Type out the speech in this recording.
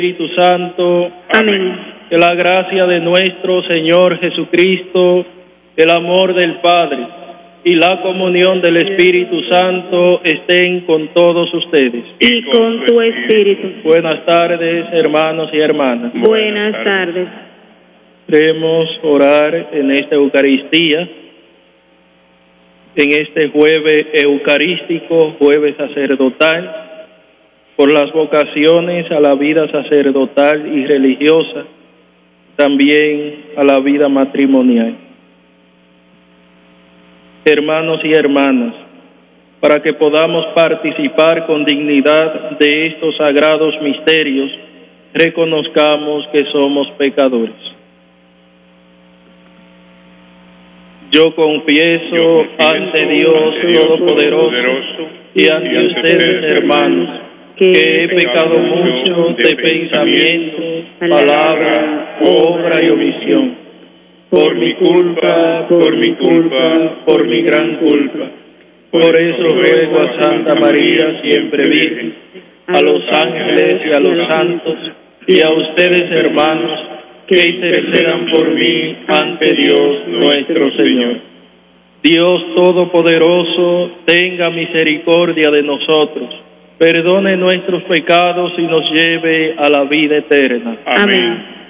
Espíritu Santo. Amén. Que la gracia de nuestro Señor Jesucristo, el amor del Padre y la comunión del Espíritu Santo estén con todos ustedes. Y con tu espíritu. Buenas tardes, hermanos y hermanas. Buenas tardes. Queremos orar en esta Eucaristía, en este jueves eucarístico, jueves sacerdotal, por las vocaciones a la vida sacerdotal y religiosa, también a la vida matrimonial. Hermanos y hermanas, para que podamos participar con dignidad de estos sagrados misterios, reconozcamos que somos pecadores. Yo confieso ante Dios Todopoderoso y ante ustedes, hermanos, que he pecado mucho de pensamiento, palabra, obra y omisión. Por mi culpa, por mi gran culpa. Por eso ruego a Santa María, siempre Virgen, a los ángeles y a los santos, y a ustedes, hermanos, que intercedan por mí ante Dios nuestro Señor. Dios Todopoderoso, tenga misericordia de nosotros, perdone nuestros pecados y nos lleve a la vida eterna. Amén.